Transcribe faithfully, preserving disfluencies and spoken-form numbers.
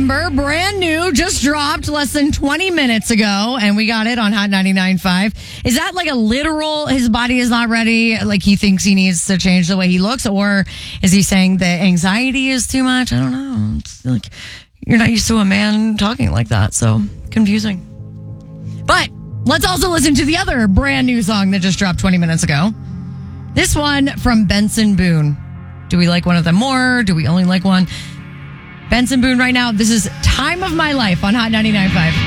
number, brand new, just dropped less than twenty minutes ago, and we got it on Hot ninety-nine point five. Is that like a literal, his body is not ready, like he thinks he needs to change the way he looks, or is he saying that anxiety is too much? I don't know. It's like, you're not used to a man talking like that, so confusing. But let's also listen to the other brand new song that just dropped twenty minutes ago. This one from Benson Boone. Do we like one of them more? Do we only like one? Benson Boone right now. This is Time of My Life on Hot ninety-nine point five.